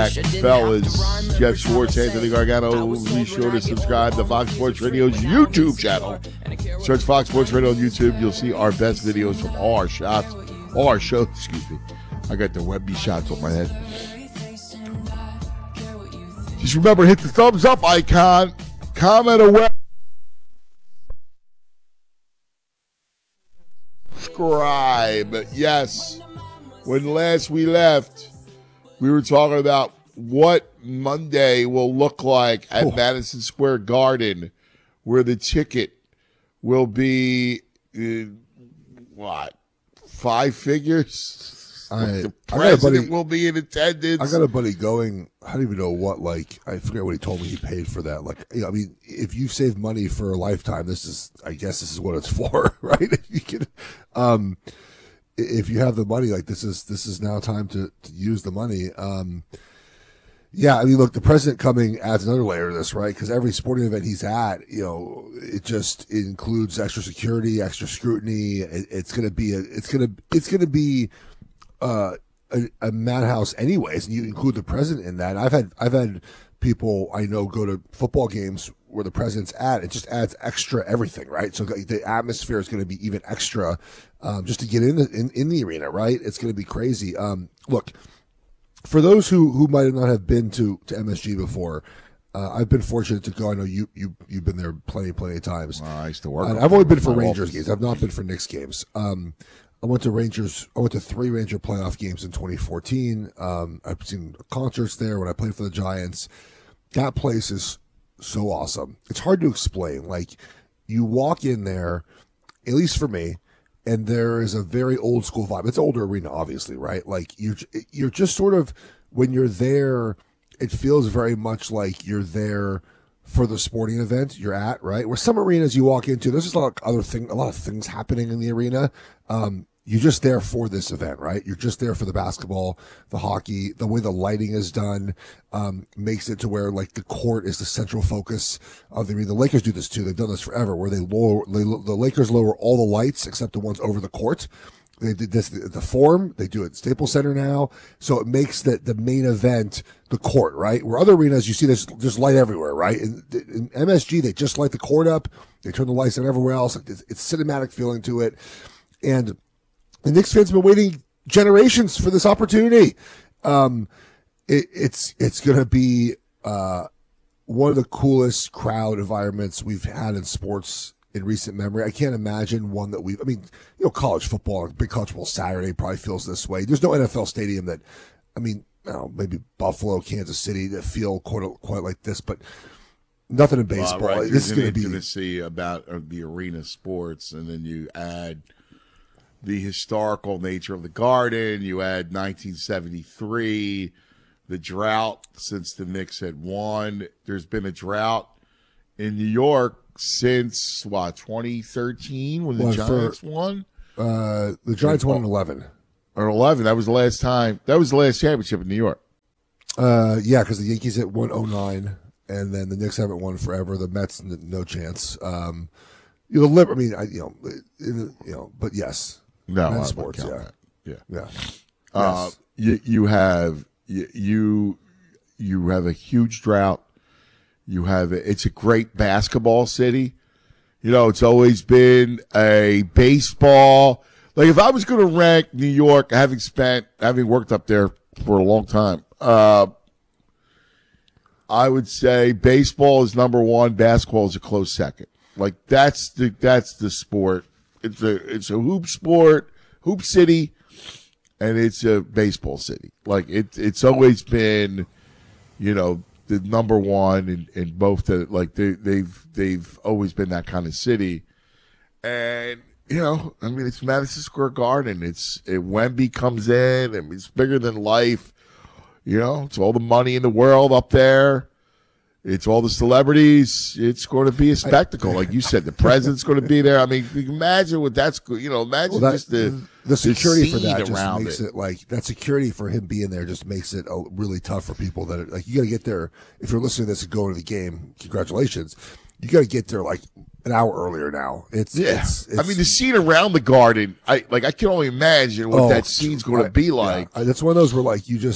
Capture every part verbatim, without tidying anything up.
back, fellas. Jeff Schwartz, Anthony Gargano. Be sure to subscribe to Fox Sports Radio's YouTube channel. Search Fox Sports Radio on YouTube. You'll see our best videos from all our shots, all our shows. Excuse me. I got the Webby shots on my head. Just remember, hit the thumbs up icon, comment away, subscribe. Yes. When last we left, we were talking about what Monday will look like at oh. Madison Square Garden, where the ticket will be, uh, what, five figures? I, the president buddy, will be in attendance. I got a buddy going, I don't even know what, like, I forget what he told me he paid for that. Like, you know, I mean, if you save money for a lifetime, this is, I guess this is what it's for, right? If you can, um, if you have the money, like, this is, this is now time to, to use the money. Um, yeah, I mean, look, the president coming adds another layer to this, right? Because every sporting event he's at, you know, it just it includes extra security, extra scrutiny. It, it's going to be a, it's going to, it's going to be, Uh, a, a madhouse anyways, and you include the president in that. I've had I've had people I know go to football games where the president's at. It just adds extra everything, right? So the atmosphere is going to be even extra um, just to get in the, in, in the arena, right? It's going to be crazy. Um, look, for those who, who might not have been to, to M S G before, uh, I've been fortunate to go. I know you you you've been there plenty plenty of times. Well, I used to work. Uh, I've only been for Rangers games. I've not been for Knicks games. Um, I went to Rangers. I went to three Ranger playoff games in twenty fourteen. Um, I've seen concerts there when I played for the Giants. That place is so awesome. It's hard to explain. Like, you walk in there, at least for me, and there is a very old school vibe. It's an older arena, obviously, right? Like, you're you're just sort of, when you're there, it feels very much like you're there for the sporting event you're at, right? Where some arenas you walk into, there's just a lot of other thing, a lot of things happening in the arena. Um, You're just there for this event, right? You're just there for the basketball, the hockey, the way the lighting is done, um, makes it to where, like, the court is the central focus of the arena. The Lakers do this too. They've done this forever, where they lower, they, the Lakers lower all the lights except the ones over the court. They did this at the Forum. They do it at Staples Center now. So it makes the, the main event the court, right? Where other arenas, you see there's just light everywhere, right? In, in M S G, they just light the court up. They turn the lights on everywhere else. It's, it's cinematic feeling to it. And the Knicks fans have been waiting generations for this opportunity. Um, it, it's it's going to be uh, one of the coolest crowd environments we've had in sports in recent memory. I can't imagine one that we've, I mean, you know, college football, big college football Saturday probably feels this way. There's no N F L stadium that, I mean, I don't know, maybe Buffalo, Kansas City that feel quite, quite like this, but nothing in baseball. Well, right. This There's is going to be intimacy about uh, the arena sports, and then you add the historical nature of the Garden. You add nineteen seventy-three, the drought since the Knicks had won. There's been a drought in New York since, what, twenty thirteen when the well, Giants for, won? Uh, the Giants won in eleven. Or eleven. That was the last time. That was the last championship in New York. Uh, yeah, because the Yankees had won oh nine, and then the Knicks haven't won forever. The Mets, no chance. Um, you know, I mean, I, you know, you know, but yes. No, men's sports, yeah. yeah, yeah, uh, yes. you, you have you you have a huge drought. You have it's a great basketball city. You know, it's always been a baseball. Like, if I was going to rank New York, having spent having worked up there for a long time, uh, I would say baseball is number one. Basketball is a close second. Like, that's the that's the sport. It's a it's a hoop sport, hoop city, and it's a baseball city. Like, it it's always been, you know, the number one in, in both the like they they've they've always been that kind of city. And, you know, I mean, it's Madison Square Garden. It's it, Wemby comes in, and it's bigger than life. You know, it's all the money in the world up there. It's all the celebrities. It's going to be a spectacle. Like you said, the president's going to be there. I mean, imagine what that's, you know, imagine well, that, just the, the security the for that just it. makes it like, that security for him being there just makes it really tough for people that are, like, you got to get there. If you're listening to this and going to the game, congratulations. You got to get there like an hour earlier now. It's, yeah. It's, it's, I mean, the scene around the Garden, I like, I can only imagine what oh, that scene's going to be like. Yeah. That's one of those where, like, you just,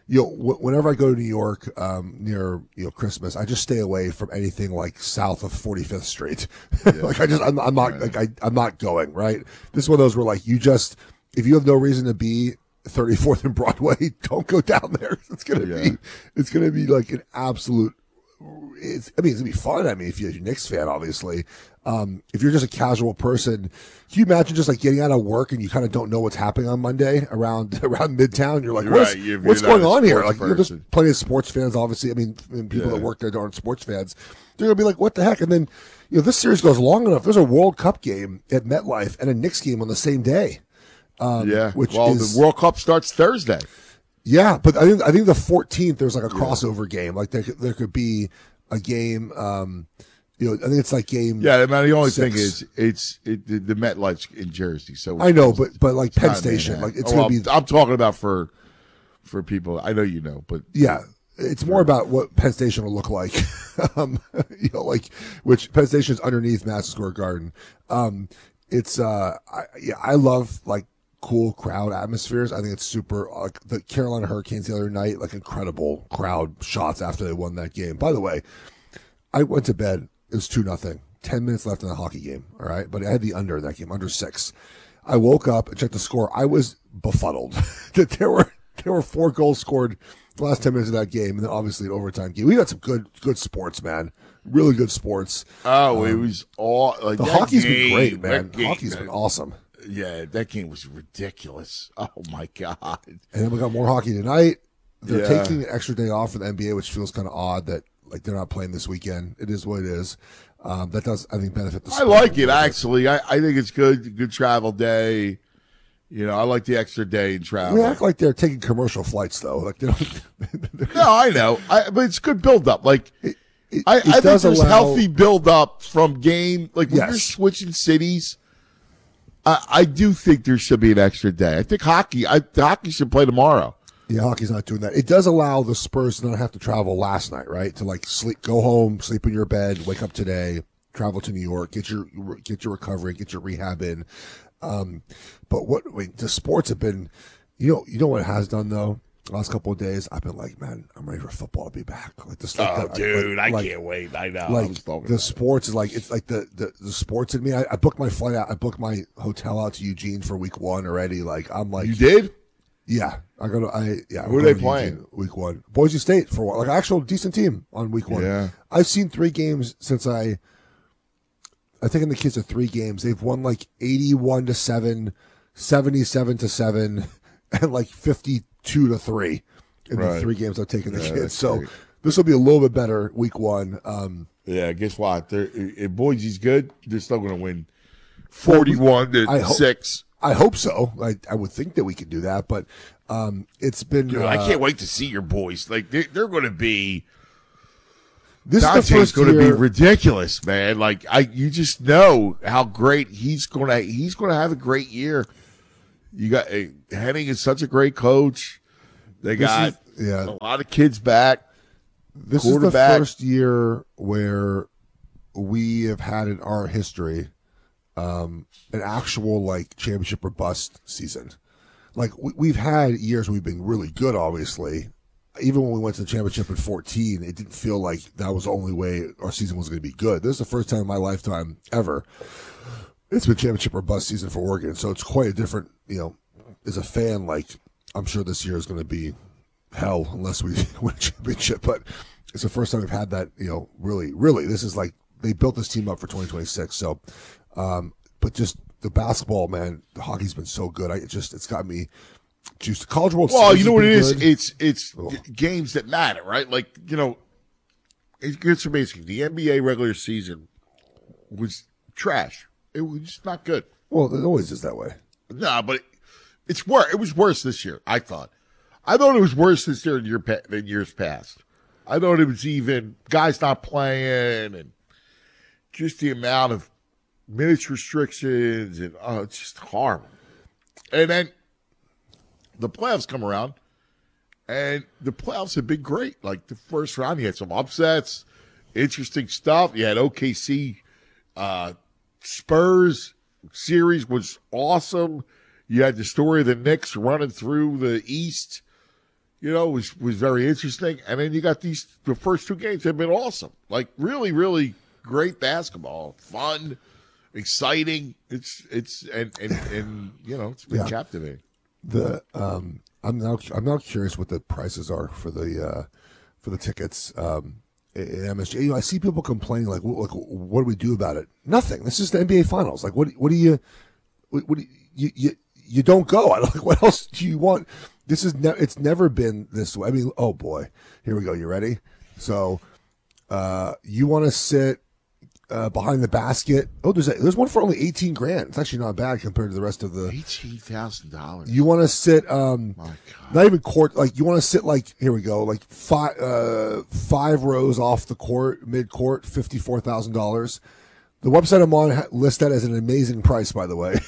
you know, w- whenever I go to New York um, near you know Christmas, I just stay away from anything like south of forty-fifth Street. Yeah. like I just, I'm, I'm not Right. like I, I'm not going. Right. This is one of those where like you just, if you have no reason to be thirty-fourth and Broadway, don't go down there. It's gonna Yeah. be, it's gonna be like an absolute. It's, I mean, it's gonna be fun. I mean, if you're a Knicks fan, obviously. Um, if you're just a casual person, can you imagine just like getting out of work and you kind of don't know what's happening on Monday around around Midtown? You're like, You're what's, right. If you're what's not going a on here? sports Like, you know, there's person. plenty of sports fans, obviously. I mean, and people Yeah. that work there that aren't sports fans. They're gonna be like, what the heck? And then, you know, this series goes long enough. There's a World Cup game at MetLife and a Knicks game on the same day. Um, yeah. which well, is the World Cup starts Thursday. yeah, but I think I think the fourteenth there's like a crossover game. Like there could, there could be a game. Um, you know, I think it's like game. Yeah, I mean, the only Six. thing is, it's it, the, the MetLife's in Jersey, so I know, but but like it's Penn not in Station, Manhattan. like it's Oh, gonna I'm, be I'm talking about for for people. I know you know, but yeah. It's more about what Penn Station will look like, um, you know, like which Penn Station is underneath Madison Square Garden. Um, it's uh, I, yeah, I love like cool crowd atmospheres. I think it's super. Like the Carolina Hurricanes the other night, like incredible crowd shots after they won that game. By the way, I went to bed. It was two nothing. Ten minutes left in the hockey game. All right, but I had the under in that game, under six. I woke up and checked the score. I was befuddled that there were there were four goals scored the last ten minutes of that game, and then obviously an overtime game. We got some good good sports, man. Really good sports. oh, it was all like The that hockey's game, been great, man. that game, Hockey's been awesome. Yeah, that game was ridiculous. Oh my god! And then we got more hockey tonight. They're Yeah. taking an extra day off for the N B A, which feels kind of odd that like they're not playing this weekend. It is what it is. Um, that does, I think, benefit the I sport like a it little bit. actually. I, I think it's good. Good travel day. You know, I like the extra day in travel. We act like they're taking commercial flights, though. Like they don't. No, I know, I, but it's good build up. Like it, I, I it think does there's allow- healthy build up from game. Like when you're Yes. switching cities, I, I do think there should be an extra day. I think hockey. I hockey should play tomorrow. Yeah, hockey's not doing that. It does allow the Spurs to not have to travel last night, right? To like sleep, go home, sleep in your bed, wake up today, travel to New York, get your get your recovery, get your rehab in. Um, but what I mean, the sports have been, you know, you know what it has done though. The last couple of days, I've been like, man, I'm ready for football to be back. Like this, like Oh, the- dude, like- I like- can't wait. I know. I Like was talking the about sports is like it's like the, the the sports in me. I, I booked my flight out. I booked my hotel out to Eugene for week one already. Like I'm like, it. You did? yeah, I go to I yeah. Who I'm are they going to playing? Eugene Week one, Boise State for one, like actual decent team on week one. Yeah. I've seen three games since I. I think in the kids are three games. They've won like eighty-one to seven, seventy-seven to seven, and like fifty-two to three in the Right. three games I've taken the Yeah, kids. that's So great. this will be a little bit better week one. Um, Yeah. Guess what? They're, if Boise's good, they're still going to win forty-one to I hope- six. I hope so. I, I would think that we could do that, but um, it's been. Dude, uh, I can't wait to see your boys. Like they're, they're going to be. This is the Dante's first going to be year- ridiculous, man. Like I, you just know how great he's going to. He's going to have a great year. You got uh, Henning is such a great coach. They This got is- yeah. a lot of kids back. This is the quarterback. first year where we have had in our history um, an actual like championship or bust season. Like we, we've had years we've been really good, obviously. Even when we went to the championship in fourteen, it didn't feel like that was the only way our season was going to be good. This is the first time in my lifetime ever it's been championship or bust season for Oregon. So it's quite a different, you know, as a fan, like I'm sure this year is going to be hell unless we win a championship. But it's the first time we've had that, you know, really, really, this is like they built this team up for twenty twenty-six. So, um, but just the basketball, man, the hockey's been so good. I it just, it's got me juiced. College World Well, Series you know has what been it is? good. It's it's Oh. g- games that matter, right? Like you know, it gets amazing. The N B A regular season was trash. It was just not good. Well, it always is that way. No, but it, it's worse. It was worse this year. I thought. I thought it was worse this year than, year pa- than years past. I thought it was even guys not playing and just the amount of minutes restrictions and oh, it's just horrible. And then the playoffs come around, and the playoffs have been great. Like the first round, you had some upsets, interesting stuff. You had O K C, uh, Spurs series was awesome. You had the story of the Knicks running through the East. you know, was was very interesting. And then you got these the first two games have been awesome. Like really, really great basketball, fun, exciting. It's it's and and, and you know, it's been yeah. captivating. The um, I'm now I'm now curious what the prices are for the uh, for the tickets. Um, in M S G, you know, I see people complaining like, like, what do we do about it? Nothing. This is the N B A Finals. Like, what? What do you? What, what do you, you? You you don't go. I like. What else do you want? This is. Ne- it's never been this way. I mean, oh boy, here we go. You ready? So, uh, you want to sit uh, behind the basket? Oh, there's a, there's one for only eighteen grand. It's actually not bad compared to the rest of the eighteen thousand dollars. You want to sit? Um, My God. Not even court. Like you want to sit like here we go. Like five uh, five rows off the court, mid court, fifty four thousand dollars. The website I'm on ha- lists that as an amazing price, by the way.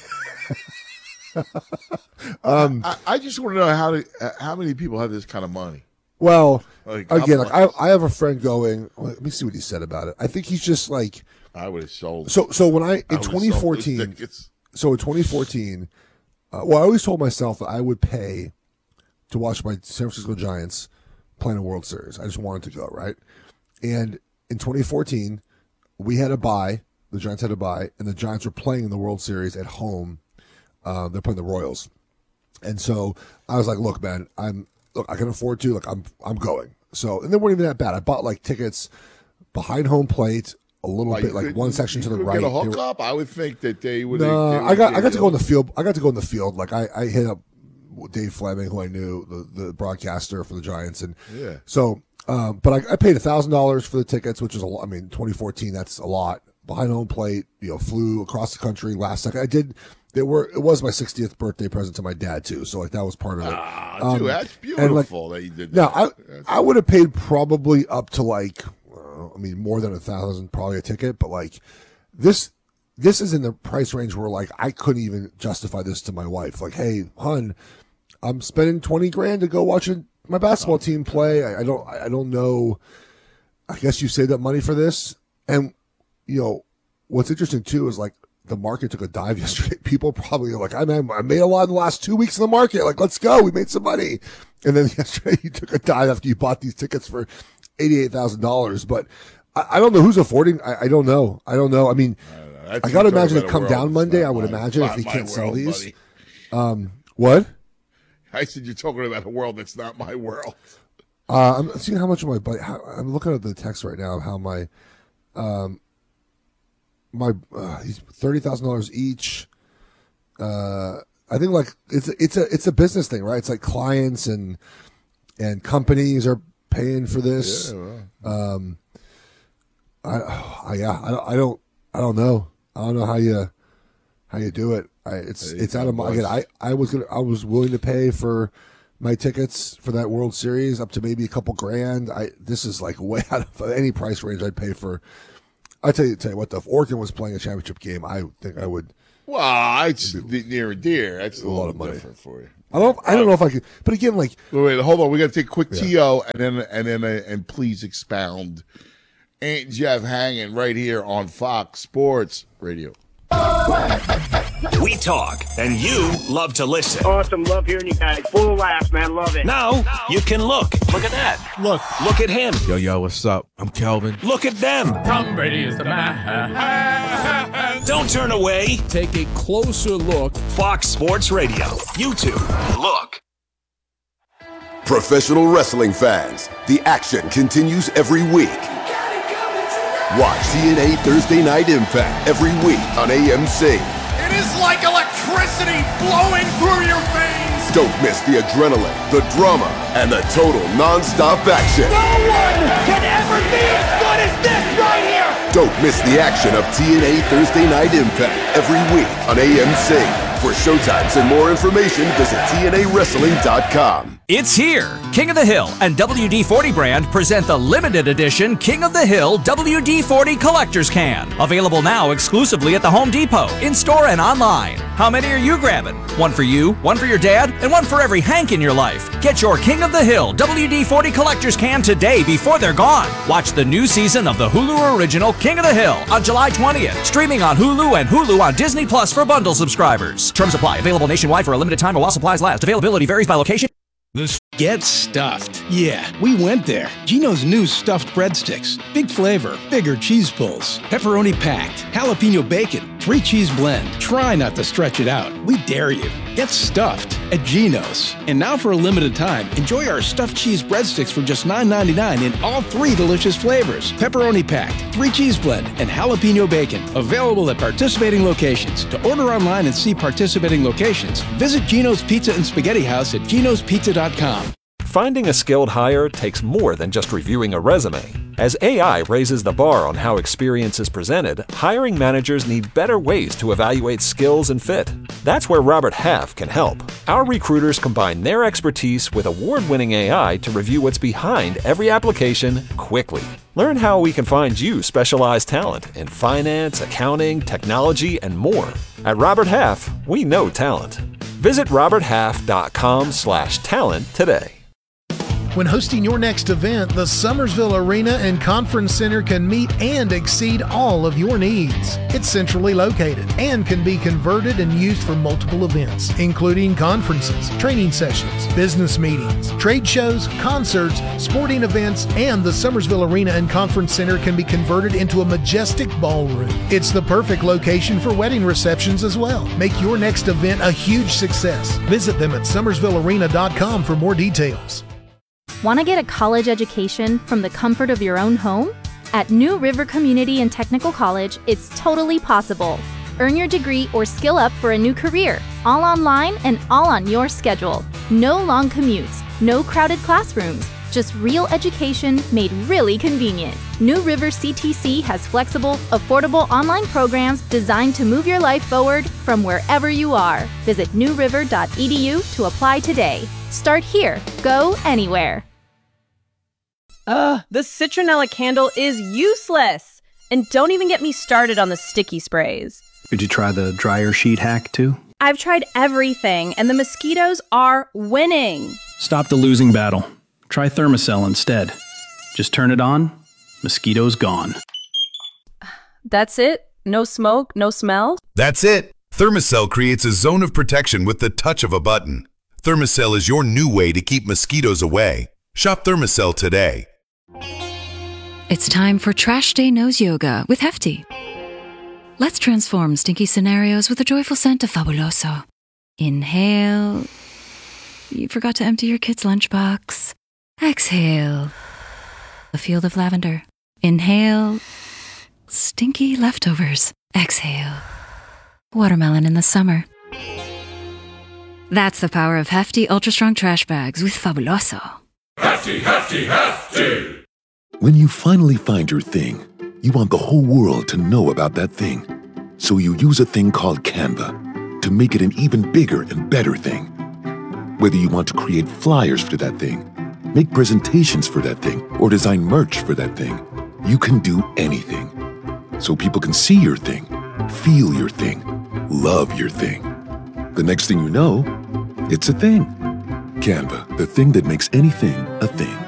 um, I, I just want to know how to, uh, how many people have this kind of money. Well, like, again, like I, I have a friend going. Let me see what he said about it. I think he's just like. I would have sold. So, so when I in I twenty fourteen, so in twenty fourteen, uh, well, I always told myself that I would pay to watch my San Francisco Giants playing a World Series. I just wanted to go, right? And in twenty fourteen, we had a bye. The Giants had a bye, and the Giants were playing in the World Series at home. Uh, they're playing the Royals, and so I was like, "Look, man, I'm look, I can afford to. Like, I'm I'm going." So, and they weren't even that bad. I bought like tickets behind home plate, a little like, bit, like could, one section to the right. Get a hookup? I would think that they would. No, they would I got I got to you go in the field. I got to go in the field. Like I, I hit up Dave Fleming, who I knew, the, the broadcaster for the Giants, and yeah. So, um, but I, I paid a thousand dollars for the tickets, which is a lot. I mean, twenty fourteen, that's a lot. Behind home plate, you know, flew across the country last second. I did. They were. It was my sixtieth birthday present to my dad too, so like that was part of it. Ah, um, dude, that's beautiful like, that you did. Now, that. I I would have paid probably up to like, uh, I mean, more than a thousand probably a ticket, but like this. This is in the price range where like I couldn't even justify this to my wife. Like, hey, hun, I'm spending twenty grand to go watch a, my basketball team play. I, I don't, I don't know. I guess you saved up money for this. And, you know, what's interesting too is like the market took a dive yesterday. People probably are like, I made, I made a lot in the last two weeks in the market. Like, let's go. We made some money. And then yesterday you took a dive after you bought these tickets for eighty-eight thousand dollars. But I, I don't know who's affording. I, I don't know. I don't know. I mean, I, I got to imagine it come down Monday. I would my, imagine if they can't sell these. Buddy. Um, what? I said you're talking about a world that's not my world. Uh, I'm seeing how much of my buddy. How, I'm looking at the text right now of how my, um, my uh, thirty thousand dollars each. Uh, I think like it's it's a it's a business thing, right? It's like clients and and companies are paying for this. Yeah, well. Um, I, I yeah, I don't I don't I don't know. I don't know how you how you do it. I, it's hey, it's out of my again. I, I was gonna I was willing to pay for my tickets for that World Series up to maybe a couple grand. I this is like way out of any price range I'd pay for. I tell you, tell you what, though, if Oregon was playing a championship game, I think I would. Well, I just near and dear. That's a, a lot of money for you. I don't. I don't know if I could. But again, like, wait, wait hold on. We got to take a quick yeah. T O and then and then uh, and please expound. Ain't Jeff hanging right here on Fox Sports Radio. We talk, and you love to listen. Awesome. Love hearing you guys. Full of laughs, man. Love it. Now, now you can look. Look at that. Look. Look at him. Yo, yo, what's up? I'm Kelvin. Look at them. Tom Brady is the man. Don't turn away. Take a closer look. Fox Sports Radio. YouTube. Look. Professional wrestling fans, the action continues every week. Watch T N A Thursday Night Impact every week on A M C. It is like electricity flowing through your veins. Don't miss the adrenaline, the drama, and the total non-stop action. No one can ever be as good as this right here. Don't miss the action of T N A Thursday Night Impact every week on A M C. For showtimes and more information, visit T N A wrestling dot com. It's here! King of the Hill and W D forty brand present the limited edition King of the Hill W D forty Collector's Can. Available now exclusively at the Home Depot, in-store and online. How many are you grabbing? One for you, one for your dad, and one for every Hank in your life. Get your King of the Hill W D forty Collector's Can today before they're gone. Watch the new season of the Hulu original King of the Hill on July twentieth. Streaming on Hulu and Hulu on Disney Plus for bundle subscribers. Terms apply. Available nationwide for a limited time or while supplies last. Availability varies by location. This Get stuffed. Yeah, we went there. Geno's new stuffed breadsticks. Big flavor, bigger cheese pulls, pepperoni packed, jalapeno bacon, three cheese blend. Try not to stretch it out. We dare you. Get stuffed at Geno's. And now for a limited time, enjoy our stuffed cheese breadsticks for just nine ninety-nine in all three delicious flavors. Pepperoni packed, three cheese blend, and jalapeno bacon. Available at participating locations. To order online and see participating locations, visit Geno's Pizza and Spaghetti House at genos pizza dot com. Finding a skilled hire takes more than just reviewing a resume. As A I raises the bar on how experience is presented, hiring managers need better ways to evaluate skills and fit. That's where Robert Half can help. Our recruiters combine their expertise with award-winning A I to review what's behind every application quickly. Learn how we can find you specialized talent in finance, accounting, technology, and more. At Robert Half, we know talent. Visit robert half dot com slash talent today. When hosting your next event, the Summersville Arena and Conference Center can meet and exceed all of your needs. It's centrally located and can be converted and used for multiple events, including conferences, training sessions, business meetings, trade shows, concerts, sporting events, and the Summersville Arena and Conference Center can be converted into a majestic ballroom. It's the perfect location for wedding receptions as well. Make your next event a huge success. Visit them at summersville arena dot com for more details. Want to get a college education from the comfort of your own home? At New River Community and Technical College, it's totally possible. Earn your degree or skill up for a new career, all online and all on your schedule. No long commutes, no crowded classrooms, just real education made really convenient. New River C T C has flexible, affordable online programs designed to move your life forward from wherever you are. Visit new river dot e d u to apply today. Start here. Go anywhere. Ugh, the citronella candle is useless. And don't even get me started on the sticky sprays. Did you try the dryer sheet hack too? I've tried everything, and the mosquitoes are winning. Stop the losing battle. Try Thermacell instead. Just turn it on, mosquitoes gone. That's it? No smoke, no smell? That's it. Thermacell creates a zone of protection with the touch of a button. Thermacell is your new way to keep mosquitoes away. Shop Thermacell today. It's time for Trash Day Nose Yoga with Hefty. Let's transform stinky scenarios with a joyful scent of Fabuloso. Inhale. You forgot to empty your kid's lunchbox. Exhale. A field of lavender. Inhale. Stinky leftovers. Exhale. Watermelon in the summer. That's the power of Hefty Ultra Strong Trash Bags with Fabuloso. Hefty, hefty, hefty! When you finally find your thing, you want the whole world to know about that thing. So you use a thing called Canva to make it an even bigger and better thing. Whether you want to create flyers for that thing, make presentations for that thing, or design merch for that thing, you can do anything. So people can see your thing, feel your thing, love your thing. The next thing you know, it's a thing. Canva, the thing that makes anything a thing.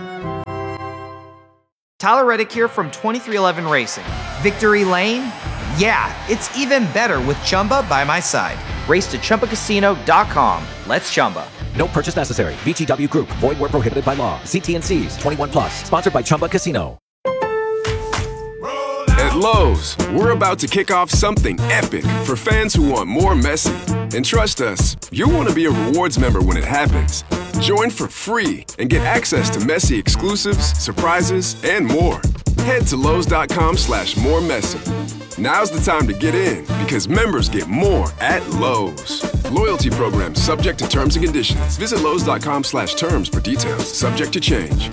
Tyler Reddick here from twenty-three eleven Racing. Victory Lane? Yeah, it's even better with Chumba by my side. Race to Chumba Casino dot com. Let's Chumba. No purchase necessary. V G W Group. Void where prohibited by law. See T and C's. twenty-one plus. Sponsored by Chumba Casino. At Lowe's, we're about to kick off something epic for fans who want more Messi. And trust us, you'll want to be a rewards member when it happens. Join for free and get access to Messi exclusives, surprises, and more. Head to Lowe's.com slash more Messi. Now's the time to get in because members get more at Lowe's. Loyalty program subject to terms and conditions. Visit Lowe's.com slash terms for details. Subject to change.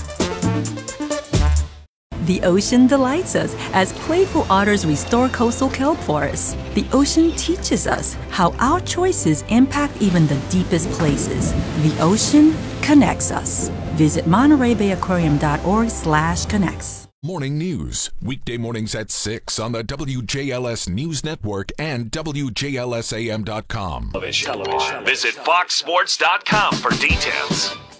The ocean delights us as playful otters restore coastal kelp forests. The ocean teaches us how our choices impact even the deepest places. The ocean connects us. Visit Monterey Bay Aquarium dot org slash connects. Morning news, weekday mornings at six on the W J L S News Network and W J L S A M dot com. Visit fox sports dot com for details.